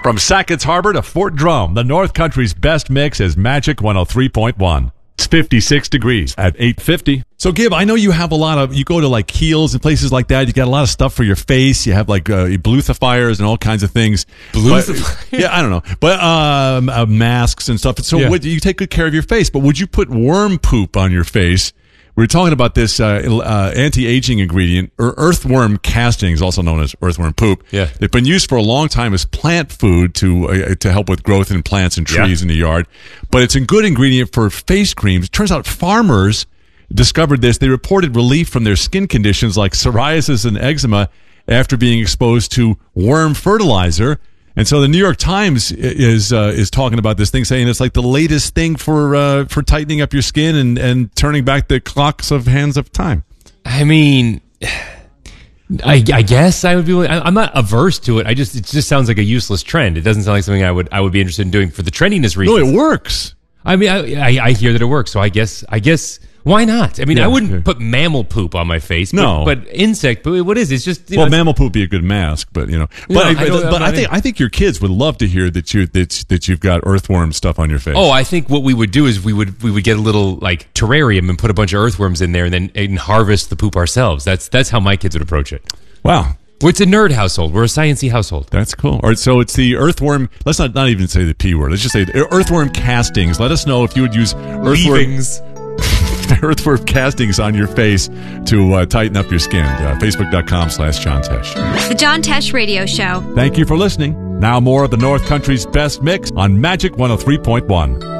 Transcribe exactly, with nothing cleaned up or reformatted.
From Sackett's Harbor to Fort Drum, the North Country's best mix is Magic one oh three point one. It's fifty-six degrees at eight fifty. So, Gib, I know you have a lot of, you go to like Kiehl's and places like that. You got a lot of stuff for your face. You have like uh, Bluethifiers and all kinds of things. Bluethifiers? Yeah, I don't know. But um, uh, masks and stuff. So, yeah. Would, you take good care of your face. But would you put worm poop on your face? We were talking about this uh, uh, anti-aging ingredient, or earthworm castings, also known as earthworm poop. Yeah. They've been used for a long time as plant food to uh, to help with growth in plants and trees yeah. in the yard. But it's a good ingredient for face creams. It turns out farmers discovered this. They reported relief from their skin conditions like psoriasis and eczema after being exposed to worm fertilizer. And so the New York Times is uh, is talking about this thing, saying it's like the latest thing for uh, for tightening up your skin and, and turning back the clocks of hands of time. I mean, I, I guess I would be. I'm not averse to it. I just it just sounds like a useless trend. It doesn't sound like something I would I would be interested in doing for the trendiness reasons. No, it works. I mean, I, I, I hear that it works, so I guess I guess. Why not? I mean, yeah, I wouldn't yeah. put mammal poop on my face. But, no, but insect poop. What is it? It's just you well, know, mammal poop be a good mask, but you know. But, no, I, I but, but I think in. I think your kids would love to hear that you that that you've got earthworm stuff on your face. Oh, I think what we would do is we would we would get a little like terrarium and put a bunch of earthworms in there and then and harvest the poop ourselves. That's that's how my kids would approach it. Wow. Well, it's a nerd household. We're a sciencey household. That's cool. All right, so it's the earthworm. Let's not not even say the P word. Let's just say earthworm castings. Let us know if you would use earthworm. Leavings. Earthworm castings on your face to uh, tighten up your skin. Uh, Facebook.com slash John Tesh. The John Tesh Radio Show. Thank you for listening. Now more of the North Country's best mix on Magic one oh three point one.